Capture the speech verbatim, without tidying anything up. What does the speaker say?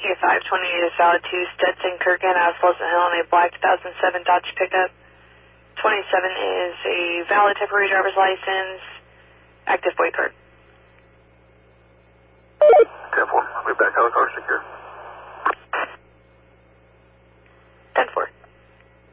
Whiskey five twenty-eight is valid to Stetson Kurgan out of Pleasant Hill on a black two thousand seven Dodge pickup. twenty-seven is a valid temporary driver's license, active boy card. ten four, we're back on the car secure.